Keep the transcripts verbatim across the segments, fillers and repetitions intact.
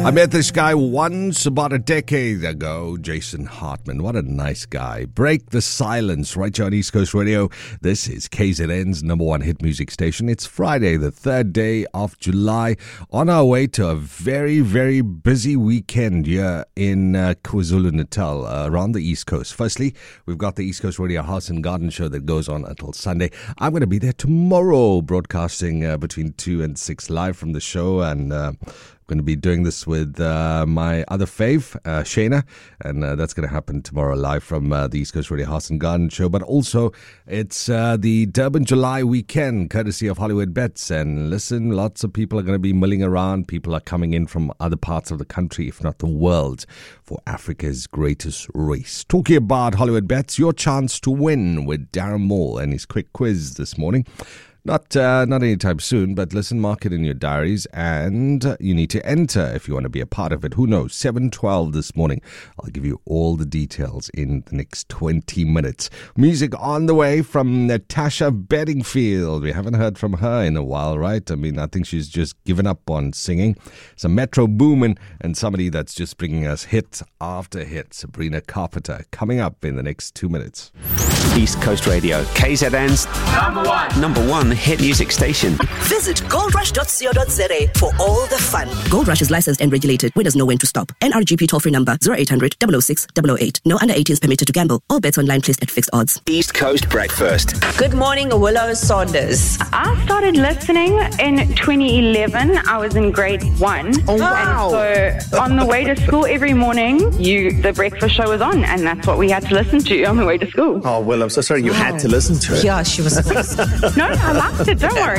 I met this guy once about a decade ago, Jason Hartman. What a nice guy. Break the silence right here on East Coast Radio. This is K Z N's number one hit music station. It's Friday, the third day of July, on our way to a very, very busy weekend here in uh, KwaZulu-Natal, uh, around the East Coast. Firstly, we've got the East Coast Radio House and Garden Show that goes on until Sunday. I'm going to be there tomorrow, broadcasting uh, between two and six live from the show, and uh, I'm going to be doing this with uh, my other fave, uh, Shayna, and uh, that's going to happen tomorrow live from uh, the East Coast Radio House and Garden Show. But also, it's uh, the Durban July weekend, courtesy of Hollywood Bets. And listen, lots of people are going to be milling around. People are coming in from other parts of the country, if not the world, for Africa's greatest race. Talking about Hollywood Bets, your chance to win with Darren Moore and his quick quiz this morning. Not uh, not anytime soon, but listen, mark it in your diaries, and you need to enter if you want to be a part of it. Who knows? seven twelve this morning. I'll give you all the details in the next twenty minutes. Music on the way from Natasha Bedingfield. We haven't heard from her in a while, right? I mean, I think she's just given up on singing. Some Metro Boomin and somebody that's just bringing us hit after hit, Sabrina Carpenter, coming up in the next two minutes. East Coast Radio, K Z N's number one, number one hit music station. Visit gold rush dot co dot za for all the fun. Gold Rush is licensed and regulated. Winners know when to stop. N R G P toll-free number zero eight hundred, double oh six, double oh eight. No under eighteens permitted to gamble. All bets online placed at fixed odds. East Coast Breakfast. Good morning, Willow Saunders. I started listening in twenty eleven. I was in grade one. Oh, wow. And so on the way to school every morning, you the breakfast show was on, and that's what we had to listen to on the way to school. Oh, well, I'm so sorry you wow. had to listen to it. Yeah, she was supposed No, I liked it. Don't worry.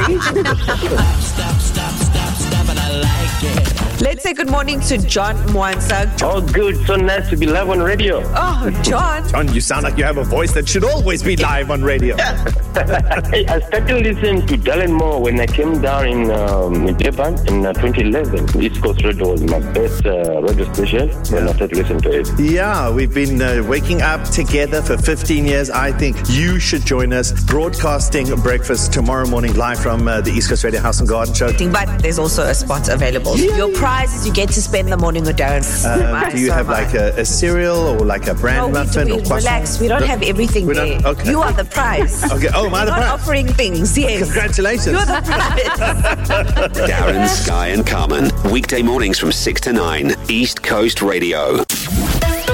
Stop, stop, stop, stop, and I like it. Let's say good morning to John Mwansa. Oh, good. So nice to be live on radio. Oh, John. John, you sound like you have a voice that should always be live on radio. I started listening to Darren Moore when I came down in, um, in Durban in uh, twenty eleven. East Coast Radio was my best uh, radio station when I started listening to it. Yeah, we've been uh, waking up together for fifteen years. I think you should join us broadcasting breakfast tomorrow morning live from uh, the East Coast Radio House and Garden Show. But there's also a spot available. Yeah. Your prize is you get to spend the morning with Darren. Uh, do you so have much. like a, a cereal or like a brand no, muffin? We, or we, relax, we don't have everything we there. Don't, okay. You are the prize. Okay. Oh, am I the We're prize? not offering things, yes. Congratulations. You're the prize. Darren, Sky and Carmen. Weekday mornings from six to nine. East Coast Radio.